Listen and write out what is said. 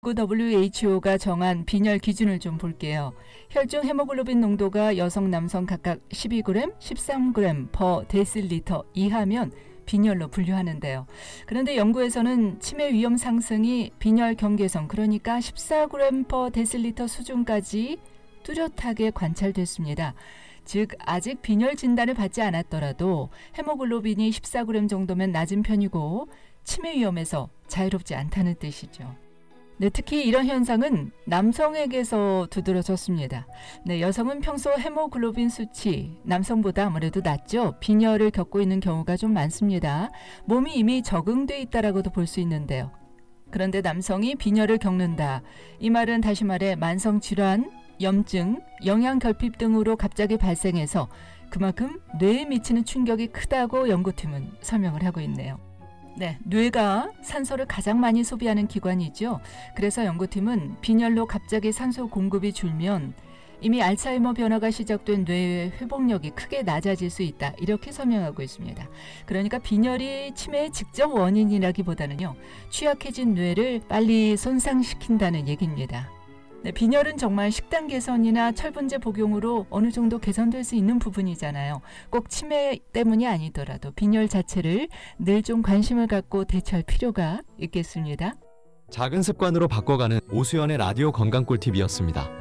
WHO가 정한 빈혈 기준을 좀 볼게요. 혈중 헤모글로빈 농도가 여성, 남성 각각 12g, 13g per 데시리터 이하면 빈혈로 분류하는데요. 그런데 연구에서는 치매 위험 상승이 빈혈 경계선, 그러니까 14g per 데시리터 수준까지 뚜렷하게 관찰됐습니다. 즉 아직 빈혈 진단을 받지 않았더라도 헤모글로빈이 14g 정도면 낮은 편이고 치매 위험에서 자유롭지 않다는 뜻이죠. 네, 특히 이런 현상은 남성에게서 두드러졌습니다. 네, 여성은 평소 헤모글로빈 수치 남성보다 아무래도 낮죠. 빈혈을 겪고 있는 경우가 좀 많습니다. 몸이 이미 적응돼 있다라고도 볼 수 있는데요. 그런데 남성이 빈혈을 겪는다. 이 말은 다시 말해 만성 질환, 염증, 영양 결핍 등으로 갑자기 발생해서 그만큼 뇌에 미치는 충격이 크다고 연구팀은 설명을 하고 있네요. 네, 뇌가 산소를 가장 많이 소비하는 기관이죠. 그래서 연구팀은 빈혈로 갑자기 산소 공급이 줄면 이미 알츠하이머 변화가 시작된 뇌의 회복력이 크게 낮아질 수 있다. 이렇게 설명하고 있습니다. 그러니까 빈혈이 치매의 직접 원인이라기보다는요, 취약해진 뇌를 빨리 손상시킨다는 얘기입니다. 네, 빈혈은 정말 식단 개선이나 철분제 복용으로 어느 정도 개선될 수 있는 부분이잖아요. 꼭 치매 때문이 아니더라도 빈혈 자체를 늘 좀 관심을 갖고 대처할 필요가 있겠습니다. 작은 습관으로 바꿔가는 오수연의 라디오 건강 꿀팁이었습니다.